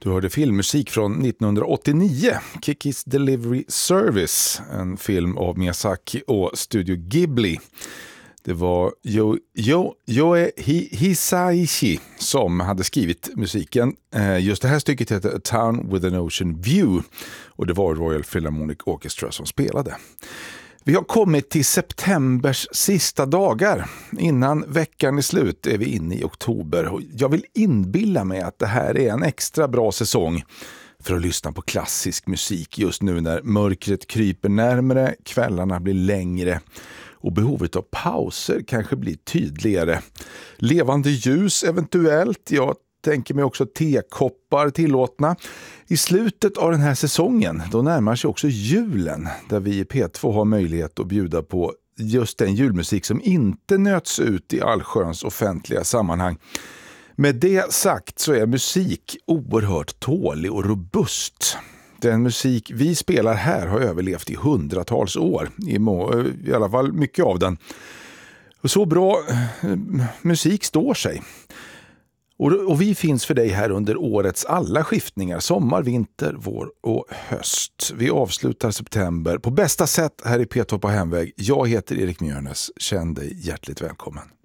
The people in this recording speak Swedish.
Du hörde filmmusik från 1989, Kiki's Delivery Service, en film av Miyazaki och Studio Ghibli. Det var Yoe Hisaishi som hade skrivit musiken. Just det här stycket heter A Town with an Ocean View och det var Royal Philharmonic Orchestra som spelade. Vi har kommit till septembers sista dagar. Innan veckan är slut är vi inne i oktober. Och jag vill inbilla mig att det här är en extra bra säsong för att lyssna på klassisk musik just nu när mörkret kryper närmare, kvällarna blir längre och behovet av pauser kanske blir tydligare. Levande ljus eventuellt, jag tänker mig också tekoppar tillåtna. I slutet av den här säsongen då närmar sig också julen där vi i P2 har möjlighet att bjuda på just den julmusik som inte nöts ut i allsköns offentliga sammanhang. Med det sagt så är musik oerhört tålig och robust. Den musik vi spelar här har överlevt i hundratals år, i alla fall mycket av den. Och så bra musik står sig. Och vi finns för dig här under årets alla skiftningar, sommar, vinter, vår och höst. Vi avslutar september på bästa sätt här i P2 på Hemväg. Jag heter Erik Mjörnes, känn dig hjärtligt välkommen.